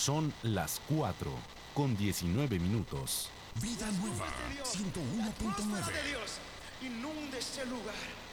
Son las 4:19. Vida Nueva, La atmósfera 101.9. de Dios inunde este lugar.